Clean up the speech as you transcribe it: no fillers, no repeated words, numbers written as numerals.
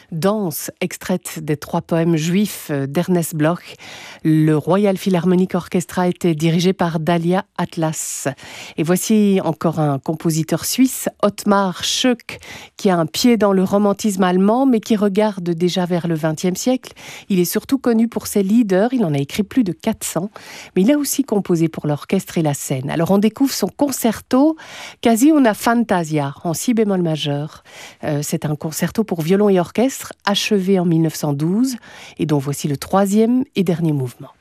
Danse, extraite des 3 poèmes juifs d'Ernest Bloch. Le Royal Philharmonic Orchestra était dirigé par Dalia Atlas. Et voici encore un compositeur suisse, Ottmar Schoeck, qui a un pied dans le romantisme allemand, mais qui regarde déjà vers le XXe siècle. Il est surtout connu pour ses lieder, il en a écrit plus de 400, mais il a aussi composé pour l'orchestre et la scène. Alors on découvre son concerto Quasi una fantasia, en si bémol majeur. C'est un concerto pour violon et orchestre, achevé en 1912, et dont voici le 3e et dernier mouvement.